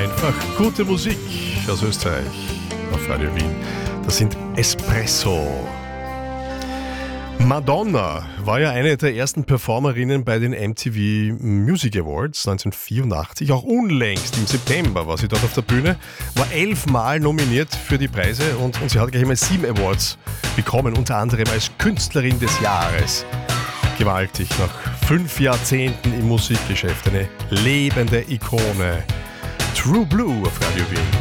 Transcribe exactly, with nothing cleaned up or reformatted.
Einfach gute Musik aus Österreich auf Radio Wien. Das sind Espresso. Madonna war ja eine der ersten Performerinnen bei den M T V Music Awards neunzehnhundertvierundachtzig. Auch unlängst im September war sie dort auf der Bühne, war elfmal nominiert für die Preise und, und sie hat gleich einmal sieben Awards bekommen, unter anderem als Künstlerin des Jahres. Gewaltig, nach fünf Jahrzehnten im Musikgeschäft, eine lebende Ikone. True Blue auf Radio Wien.